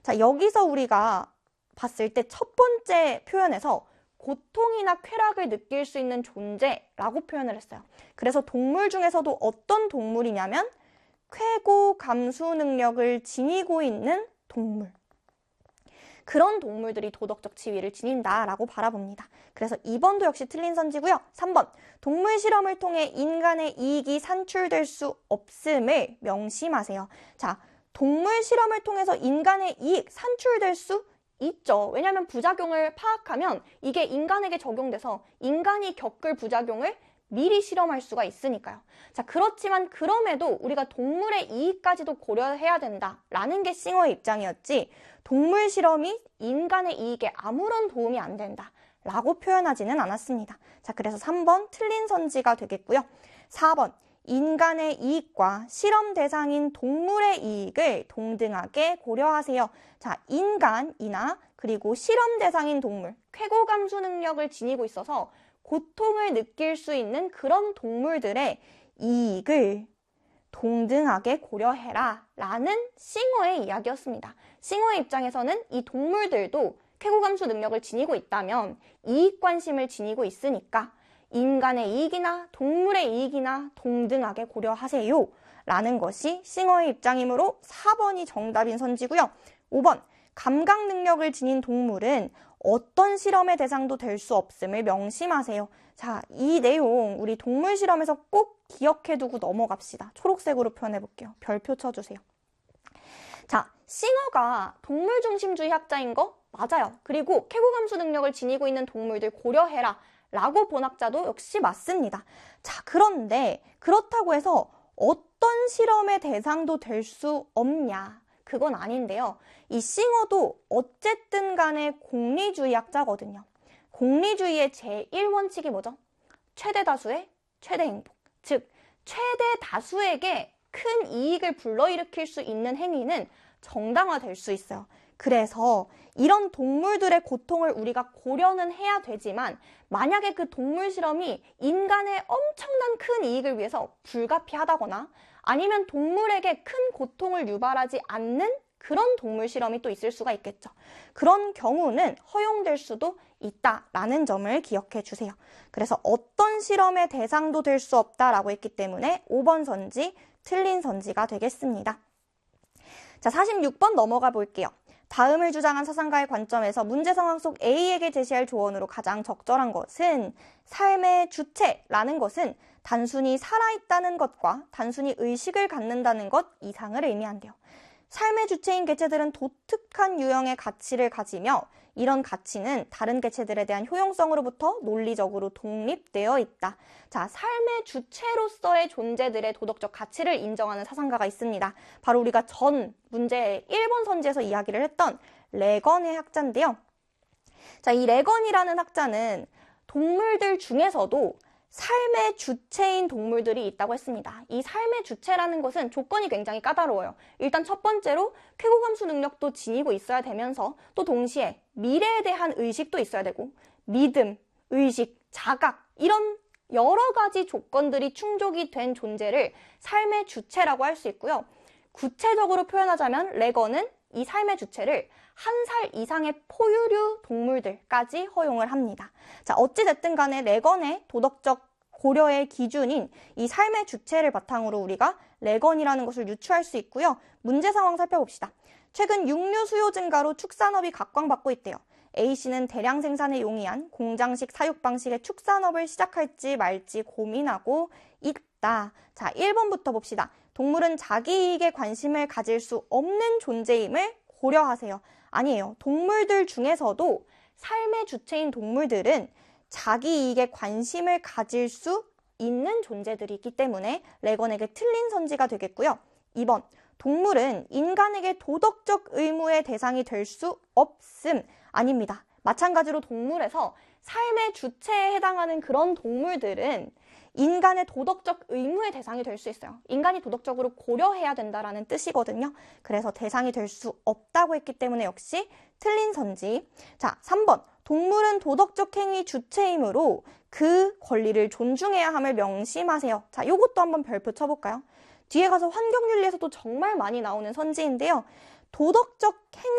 자, 여기서 우리가 봤을 때 첫 번째 표현에서 고통이나 쾌락을 느낄 수 있는 존재라고 표현을 했어요. 그래서 동물 중에서도 어떤 동물이냐면 쾌고 감수 능력을 지니고 있는 동물. 그런 동물들이 도덕적 지위를 지닌다라고 바라봅니다. 그래서 2번도 역시 틀린 선지고요. 3번, 동물 실험을 통해 인간의 이익이 산출될 수 없음을 명심하세요. 자, 동물 실험을 통해서 인간의 이익 산출될 수 있죠. 왜냐하면 부작용을 파악하면 이게 인간에게 적용돼서 인간이 겪을 부작용을 미리 실험할 수가 있으니까요. 자, 그렇지만 그럼에도 우리가 동물의 이익까지도 고려해야 된다라는 게 싱어의 입장이었지, 동물 실험이 인간의 이익에 아무런 도움이 안 된다라고 표현하지는 않았습니다. 자, 그래서 3번 틀린 선지가 되겠고요. 4번, 인간의 이익과 실험 대상인 동물의 이익을 동등하게 고려하세요. 자, 인간이나 그리고 실험 대상인 동물, 쾌고 감수 능력을 지니고 있어서 고통을 느낄 수 있는 그런 동물들의 이익을 동등하게 고려해라 라는 싱어의 이야기였습니다. 싱어의 입장에서는 이 동물들도 쾌고 감수 능력을 지니고 있다면 이익 관심을 지니고 있으니까 인간의 이익이나 동물의 이익이나 동등하게 고려하세요 라는 것이 싱어의 입장이므로 4번이 정답인 선지고요. 5번, 감각 능력을 지닌 동물은 어떤 실험의 대상도 될 수 없음을 명심하세요. 자, 이 내용 우리 동물 실험에서 꼭 기억해두고 넘어갑시다. 초록색으로 표현해볼게요. 별표 쳐주세요. 자, 싱어가 동물 중심주의 학자인 거 맞아요. 그리고 쾌고 감수 능력을 지니고 있는 동물들 고려해라 라고 본 학자도 역시 맞습니다. 자, 그런데 그렇다고 해서 어떤 실험의 대상도 될 수 없냐? 그건 아닌데요. 이 싱어도 어쨌든 간에 공리주의 학자거든요. 공리주의의 제1원칙이 뭐죠? 최대 다수의 최대 행복. 즉, 최대 다수에게 큰 이익을 불러일으킬 수 있는 행위는 정당화될 수 있어요. 그래서 이런 동물들의 고통을 우리가 고려는 해야 되지만 만약에 그 동물 실험이 인간의 엄청난 큰 이익을 위해서 불가피하다거나 아니면 동물에게 큰 고통을 유발하지 않는 그런 동물 실험이 또 있을 수가 있겠죠. 그런 경우는 허용될 수도 있다라는 점을 기억해 주세요. 그래서 어떤 실험의 대상도 될 수 없다라고 했기 때문에 5번 선지, 틀린 선지가 되겠습니다. 자, 46번 넘어가 볼게요. 다음을 주장한 사상가의 관점에서 문제 상황 속 A에게 제시할 조언으로 가장 적절한 것은 삶의 주체라는 것은 단순히 살아있다는 것과 단순히 의식을 갖는다는 것 이상을 의미한대요. 삶의 주체인 개체들은 독특한 유형의 가치를 가지며 이런 가치는 다른 개체들에 대한 효용성으로부터 논리적으로 독립되어 있다. 자, 삶의 주체로서의 존재들의 도덕적 가치를 인정하는 사상가가 있습니다. 바로 우리가 전 문제 1번 선지에서 이야기를 했던 레건의 학자인데요. 자, 이 레건이라는 학자는 동물들 중에서도 삶의 주체인 동물들이 있다고 했습니다. 이 삶의 주체라는 것은 조건이 굉장히 까다로워요. 일단 첫 번째로 쾌고 감수 능력도 지니고 있어야 되면서 또 동시에 미래에 대한 의식도 있어야 되고 믿음, 의식, 자각 이런 여러 가지 조건들이 충족이 된 존재를 삶의 주체라고 할 수 있고요. 구체적으로 표현하자면 레건은 이 삶의 주체를 1살 이상의 포유류 동물들까지 허용을 합니다. 자, 어찌됐든 간에 레건의 도덕적 고려의 기준인 이 삶의 주체를 바탕으로 우리가 레건이라는 것을 유추할 수 있고요. 문제 상황 살펴봅시다. 최근 육류 수요 증가로 축산업이 각광받고 있대요. A씨는 대량 생산에 용이한 공장식 사육 방식의 축산업을 시작할지 말지 고민하고 있다. 자, 1번부터 봅시다. 동물은 자기 이익에 관심을 가질 수 없는 존재임을 고려하세요. 아니에요. 동물들 중에서도 삶의 주체인 동물들은 자기 이익에 관심을 가질 수 있는 존재들이 있기 때문에 레건에게 틀린 선지가 되겠고요. 2번, 동물은 인간에게 도덕적 의무의 대상이 될 수 없음. 아닙니다. 마찬가지로 동물에서 삶의 주체에 해당하는 그런 동물들은 인간의 도덕적 의무의 대상이 될 수 있어요. 인간이 도덕적으로 고려해야 된다라는 뜻이거든요. 그래서 대상이 될 수 없다고 했기 때문에 역시 틀린 선지. 자, 3번. 동물은 도덕적 행위 주체이므로 그 권리를 존중해야 함을 명심하세요. 자, 요것도 한번 별표 쳐볼까요? 뒤에 가서 환경윤리에서도 정말 많이 나오는 선지인데요. 도덕적 행위